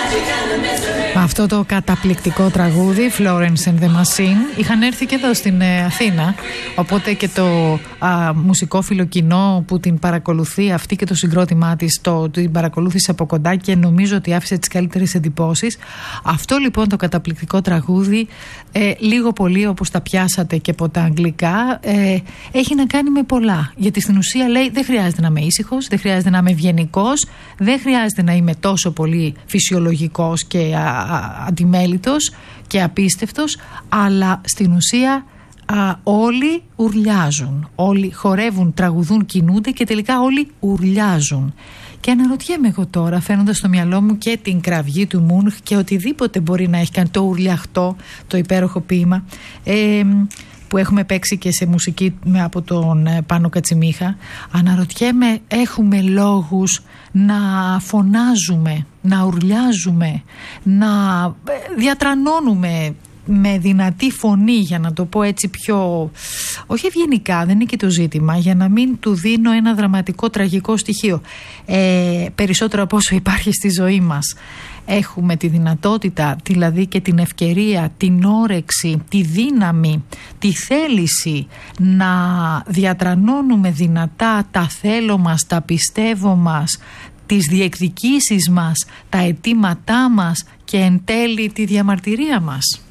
Αυτό το καταπληκτικό τραγούδι Florence and the Machine είχαν έρθει και εδώ στην Αθήνα, οπότε και το μουσικόφιλο κοινό που την παρακολουθεί αυτή και το συγκρότημά της την παρακολούθησε από κοντά και νομίζω ότι άφησε τις καλύτερες εντυπώσεις. Αυτό λοιπόν το καταπληκτικό τραγούδι, λίγο πολύ όπως τα πιάσατε και από τα αγγλικά, έχει να κάνει με πολλά, γιατί στην ουσία λέει δεν χρειάζεται να είμαι ήσυχος, δεν χρειάζεται να είμαι ευγενικός, δεν χρειάζεται να είμαι τόσο πολύ φυσιολογικός και αντιμέλητος και απίστευτος, αλλά στην ουσία όλοι ουρλιάζουν, όλοι χορεύουν, τραγουδούν, κινούνται και τελικά όλοι ουρλιάζουν. Και αναρωτιέμαι εγώ τώρα, φαίνοντας στο μυαλό μου και την κραυγή του Μούνχ και οτιδήποτε μπορεί να έχει κάνει, το ουρλιαχτό, το υπέροχο ποίημα που έχουμε παίξει και σε μουσική από τον Πάνο Κατσιμίχα, αναρωτιέμαι, έχουμε λόγους να φωνάζουμε, να ουρλιάζουμε, να διατρανώνουμε με δυνατή φωνή, για να το πω έτσι πιο, όχι ευγενικά, δεν είναι και το ζήτημα, για να μην του δίνω ένα δραματικό τραγικό στοιχείο, περισσότερο από όσο υπάρχει στη ζωή μας. Έχουμε τη δυνατότητα, δηλαδή και την ευκαιρία, την όρεξη, τη δύναμη, τη θέληση να διατρανώνουμε δυνατά τα θέλω μας, τα πιστεύω μας, τις διεκδικήσεις μας, τα αιτήματά μας και εν τέλει τη διαμαρτυρία μας.